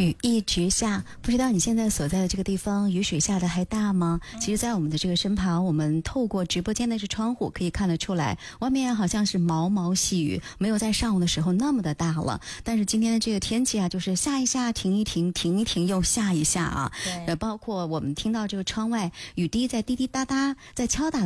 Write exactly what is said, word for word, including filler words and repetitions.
雨一直下，不知道你现在所在的这个地方雨水下的还大吗？其实在我们的这个身旁，我们透过直播间的这窗户可以看得出来，外面好像是毛毛细雨，没有在上午的时候那么的大了。但是今天的这个天气啊，就是下一下停一停，停一停又下一下啊。 对， 呃，包括我们听到这个窗外雨滴在滴滴答答在敲打